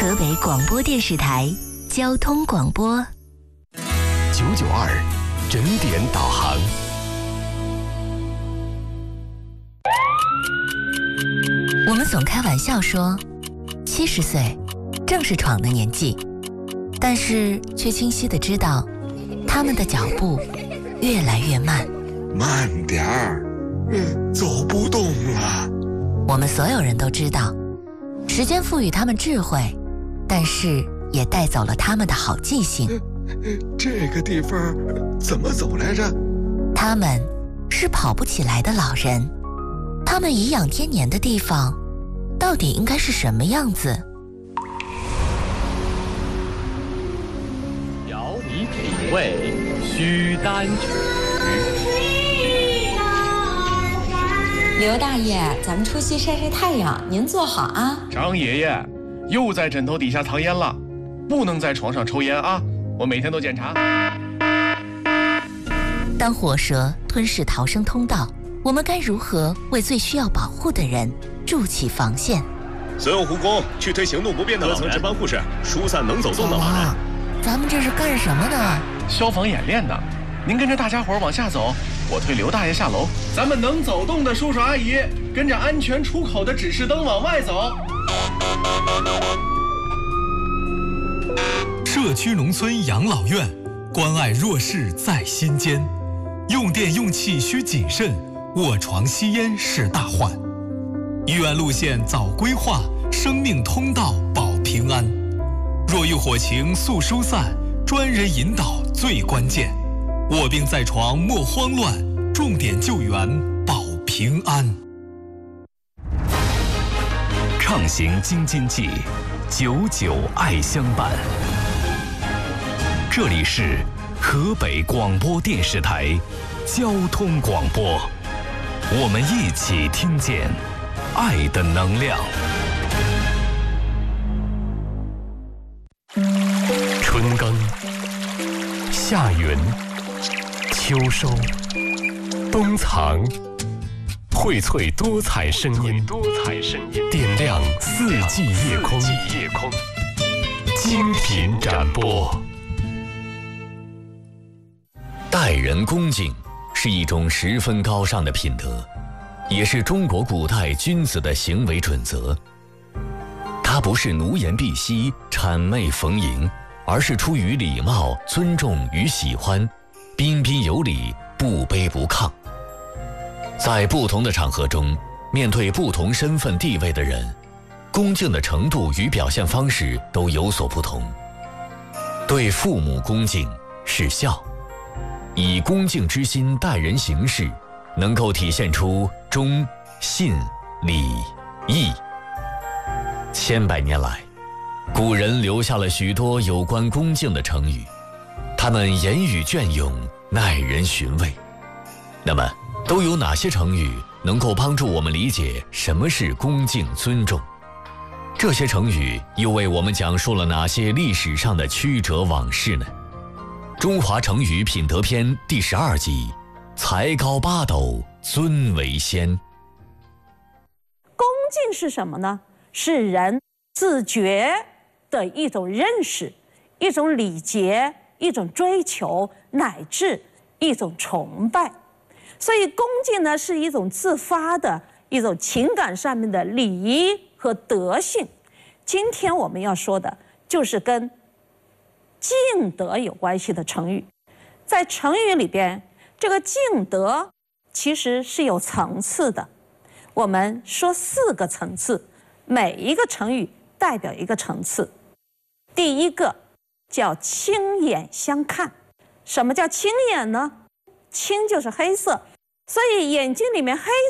河北广播电视台交通广播 992整点导航。 我们总开玩笑说，70岁正是闯的年纪，但是却清晰地知道，他们的脚步越来越慢。 慢点儿，走不动了。 我们所有人都知道，时间赋予他们智慧，但是也带走了他们的好记性。 这个地方怎么走来着？ 他们是跑不起来的老人，他们颐养天年的地方到底应该是什么样子？ 邀你品味须丹曲。 刘大爷，咱们出去晒晒太阳，您坐好啊。 张爷爷，又在枕头底下藏烟了，不能在床上抽烟啊！我每天都检查。 当火蛇吞噬逃生通道，我们该如何为最需要保护的人筑起防线？ 所有护工去推行动不便的老人，各层值班护士疏散能走动的老人。 咱们这是干什么呢？ 消防演练呢。您跟着大家伙往下走，我推刘大爷下楼。咱们能走动的叔叔阿姨，跟着安全出口的指示灯往外走。 社区农村养老院，关爱弱势在心间。用电用气需谨慎，卧床吸烟是大患。医院路线早规划，生命通道保平安。若遇火情速疏散，专人引导最关键。卧病在床莫慌乱，重点救援保平安。 畅行京津冀，99爱相伴。这里是河北广播电视台交通广播，我们一起听见爱的能量。春耕、夏耘、秋收、冬藏，荟萃多彩声音，点亮四季夜空，精品展播。待人恭敬是一种十分高尚的品德，也是中国古代君子的行为准则。它不是奴颜婢膝、谄媚逢迎，而是出于礼貌、尊重与喜欢，彬彬有礼，不卑不亢。在不同的场合中，面对不同身份地位的人，恭敬的程度与表现方式都有所不同。对父母恭敬是孝，以恭敬之心待人行事，能够体现出忠、信、礼、义。千百年来，古人留下了许多有关恭敬的成语，他们言语隽永，耐人寻味。那么，都有哪些成语能够帮助我们理解什么是恭敬尊重？这些成语又为我们讲述了哪些历史上的曲折往事呢？中华成语品德篇第12集，才高八斗，尊为先。 恭敬是什么呢？是人自觉的一种认识，一种礼节，一种追求，乃至一种崇拜。所以恭敬呢，是一种自发的一种情感上面的礼仪和德性。今天我们要说的就是跟敬德有关系的成语。在成语里边，这个敬德其实是有层次的。我们说4个层次，每一个成语代表一个层次。第一个叫青眼相看。什么叫青眼呢？青就是黑色，所以眼睛里面黑